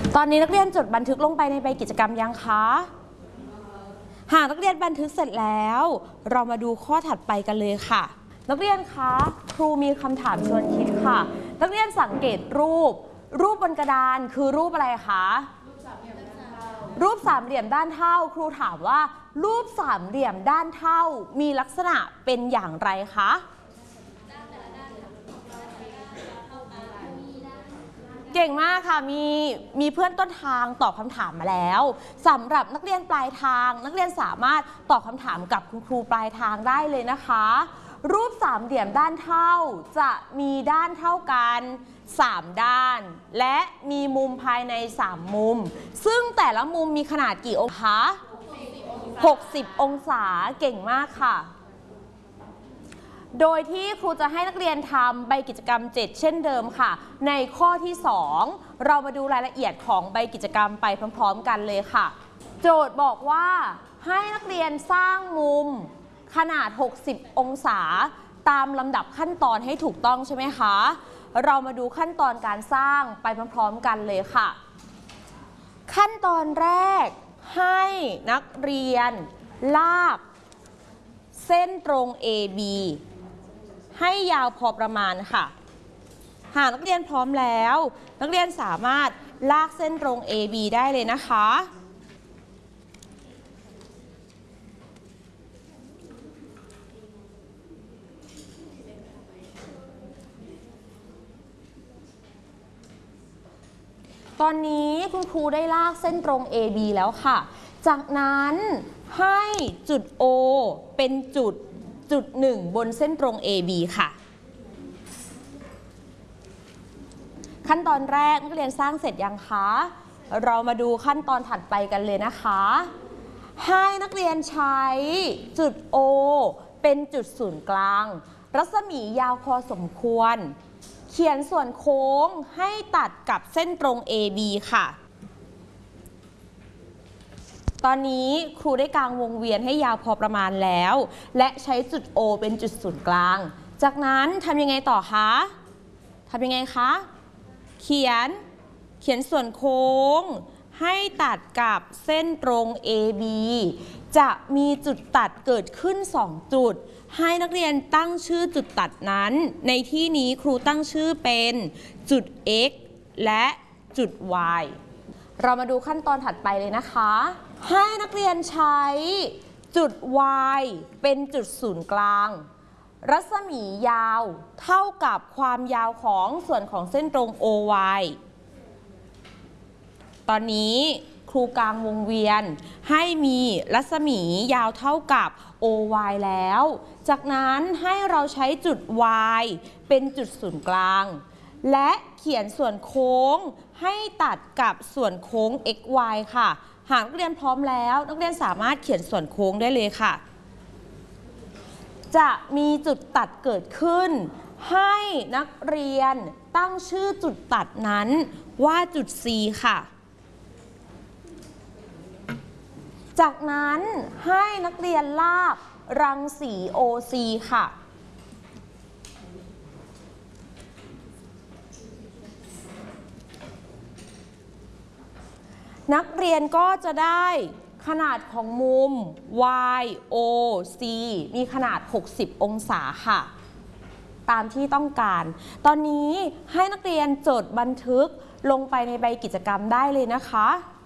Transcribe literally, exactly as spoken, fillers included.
ตอนนี้นักเรียนจดบันทึกลงไปในใบกิจกรรมยังคะหากนักเรียนบันทึกเสร็จแล้วเรามาดูข้อถัดไปกันเลยค่ะนักเรียนคะครูมีคำถามชวนคิดค่ะนักเรียนสังเกตรูปรูปบนกระดานคือรูปอะไรคะรูปสามเหลี่ยมด้านเท่าครูถามว่ารูปสามเหลี่ยมด้านเท่ามีลักษณะเป็นอย่างไรคะเก่งมากค่ะมีมีเพื่อนต้นทางตอบคำถามมาแล้วสำหรับนักเรียนปลายทางนักเรียนสามารถตอบคำถามกับคุณครูปลายทางได้เลยนะคะรูปสามเหลี่ยมด้านเท่าจะมีด้านเท่ากันสามด้านและมีมุมภายในสามมุมซึ่งแต่ละมุมมีขนาดกี่องศาหกสิบองศาเก่งมากค่ะโดยที่ครูจะให้นักเรียนทำใบกิจกรรมเจ็ดเช่นเดิมค่ะในข้อที่สองเรามาดูรายละเอียดของใบกิจกรรมไปพร้อมๆกันเลยค่ะโจทย์บอกว่าให้นักเรียนสร้างมุมขนาดหกสิบองศาตามลำดับขั้นตอนให้ถูกต้องใช่ไหมคะเรามาดูขั้นตอนการสร้างไปพร้อมๆกันเลยค่ะขั้นตอนแรกให้นักเรียนลากเส้นตรง เอ บี ให้ยาวพอประมาณค่ะหากนักเรียนพร้อมแล้วนักเรียนสามารถลากเส้นตรง เอ บี ได้เลยนะคะตอนนี้คุณครูได้ลากเส้นตรง เอ บี แล้วค่ะจากนั้นให้จุด O เป็นจุดจุดหนึ่งบนเส้นตรง เอ บี ค่ะขั้นตอนแรกนักเรียนสร้างเสร็จยังคะเรามาดูขั้นตอนถัดไปกันเลยนะคะให้นักเรียนใช้จุด O เป็นจุดศูนย์กลางรัศมียาวพอสมควรเขียนส่วนโค้งให้ตัดกับเส้นตรง เอ บี ค่ะตอนนี้ครูได้กางวงเวียนให้ยาวพอประมาณแล้วและใช้จุด O เป็นจุดศูนย์กลางจากนั้นทำยังไงต่อคะทำยังไงคะเขียนเขียนส่วนโค้งให้ตัดกับเส้นตรง เอ บี จะมีจุดตัดเกิดขึ้นสองจุดให้นักเรียนตั้งชื่อจุดตัดนั้นในที่นี้ครูตั้งชื่อเป็นจุด x และจุด y เรามาดูขั้นตอนถัดไปเลยนะคะให้นักเรียนใช้จุด y เป็นจุดศูนย์กลางรัศมียาวเท่ากับความยาวของส่วนของเส้นตรง โอ วาย ตอนนี้ครูกางวงเวียนให้มีรัศมียาวเท่ากับ โอ วาย แล้วจากนั้นให้เราใช้จุด y เป็นจุดศูนย์กลางและเขียนส่วนโค้งให้ตัดกับส่วนโค้ง x y ค่ะหากนักเรียนพร้อมแล้วนักเรียนสามารถเขียนส่วนโค้งได้เลยค่ะจะมีจุดตัดเกิดขึ้นให้นักเรียนตั้งชื่อจุดตัดนั้นว่าจุด C ค่ะจากนั้นให้นักเรียนลากรังสี โอ ซี ค่ะนักเรียนก็จะได้ขนาดของมุม y o c มีขนาดหกสิบองศาค่ะตามที่ต้องการตอนนี้ให้นักเรียนจดบันทึกลงไปในใบกิจกรรมได้เลยนะคะ